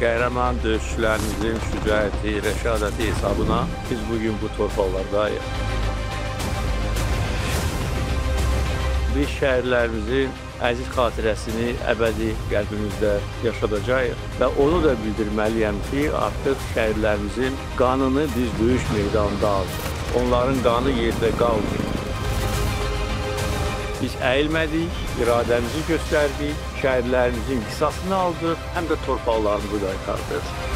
Qəhrəman döyüşçülərimizin şücaəti, rəşadəti hesabına biz bugün bu torpaqlardayıq. Biz şəhərlərimizin əziz xatirəsini əbədi qəlbimizdə yaşadacağıq və onu da bildirməliyəm ki, artıq şəhərlərimizin qanını biz döyüş meydanında aldıq. Onların qanı yerdə qalmır. Biz əyilmədik, iradəmizi göstərdik, şəhərlərimizin qisasını aldıq, həm də torpaqlarımızı qaytardıq.